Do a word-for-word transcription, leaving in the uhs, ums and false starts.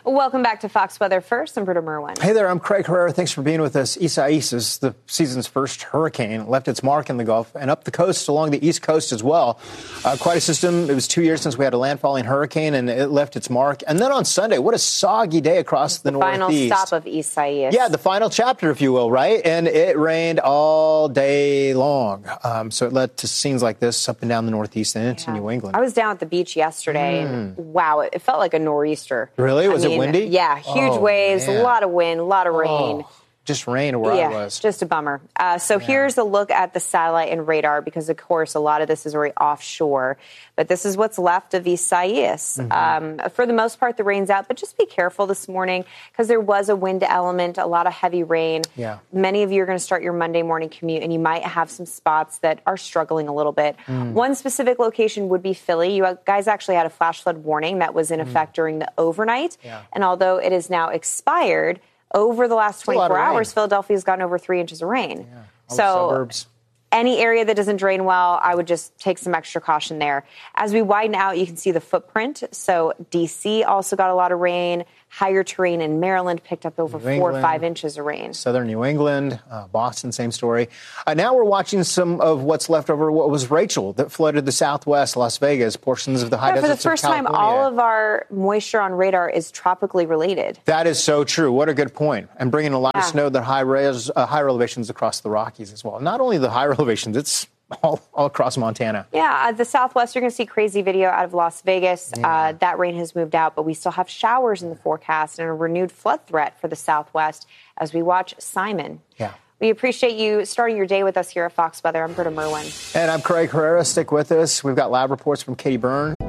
Welcome back to Fox Weather First. I'm Britta Merwin. Hey there, I'm Craig Herrera. Thanks for being with us. Isaias is the season's first hurricane. It left its mark in the Gulf and up the coast along the East Coast as well. Uh, quite a system. It was two years since we had a landfalling hurricane, and it left its mark. And then on Sunday, what a soggy day across the, the Northeast. Final stop of Isaias. Yeah, the final chapter, if you will, right? And it rained all day long. Um, so it led to scenes like this up and down the Northeast and into yeah. New England. I was down at the beach yesterday, mm. and wow, it, it felt like a nor'easter. Really? Was I mean, it windy? Yeah, huge oh, waves, man. a lot of wind, a lot of rain. Oh, just rain where yeah, I was. Just a bummer. Uh, so yeah. Here's a look at the satellite and radar, because, of course, a lot of this is very offshore. But this is what's left of Isaias. Mm-hmm. Um, for the most part, the rain's out. But just be careful this morning, because there was a wind element, a lot of heavy rain. Yeah. Many of you are going to start your Monday morning commute, and you might have some spots that are struggling a little bit. Mm. One specific location would be Philly. You guys actually had a flash flood warning that was in mm. effect during the overnight. Yeah. And although it is now expired, over the last twenty-four hours, Philadelphia's gotten over three inches of rain. Yeah. All so the suburbs. Any area that doesn't drain well, I would just take some extra caution there. As we widen out, you can see the footprint. So D C also got a lot of rain. Higher terrain in Maryland picked up over New four England, or five inches of rain. Southern New England, uh, Boston, same story. Uh, now we're watching some of what's left over what was Rachel that flooded the Southwest, Las Vegas, portions of the high yeah, deserts for the first of time, California. all of our moisture on radar is tropically related. That is so true. What a good point. And bringing a lot yeah. of snow that high, res, uh, higher elevations across the Rockies as well. Not only the higher elevations, it's all, all across Montana. Yeah, uh, the Southwest, you're going to see crazy video out of Las Vegas. Yeah. Uh, that rain has moved out, but we still have showers in the forecast and a renewed flood threat for the Southwest as we watch Simon. Yeah. We appreciate you starting your day with us here at Fox Weather. I'm Britta Merwin. And I'm Craig Herrera. Stick with us. We've got lab reports from Katie Byrne.